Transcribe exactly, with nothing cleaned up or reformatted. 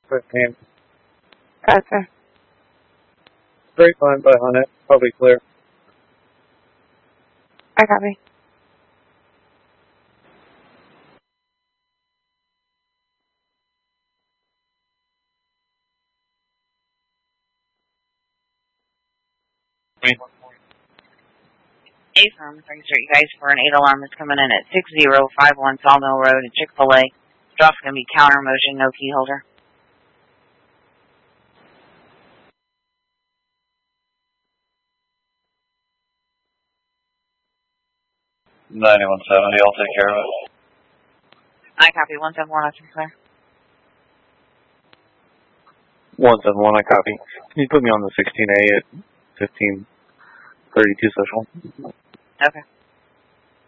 fifteen. Okay. Straight line by Hunnit, probably clear. I copy. A firm, thank you guys for an eight alarm that's coming in at six zero five one Sawmill Road at Chick-fil-A. Drop's going to be counter motion, no key holder. ninety-one seventy, I'll take care of it. I copy, one seven one, I'll clear. one seven one, I copy. Can you put me on the sixteen A at fifteen thirty-two social? Okay.